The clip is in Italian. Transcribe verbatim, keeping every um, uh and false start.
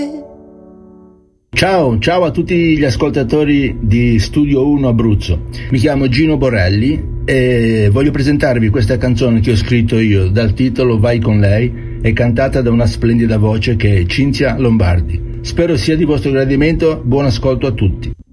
Ciao, ciao a tutti gli ascoltatori di Studio uno Abruzzo. Mi chiamo Gino Borelli e voglio presentarvi questa canzone che ho scritto io dal titolo Vai con lei e cantata da una splendida voce che è Cinzia Lombardi. Spero sia di vostro gradimento, buon ascolto a tutti.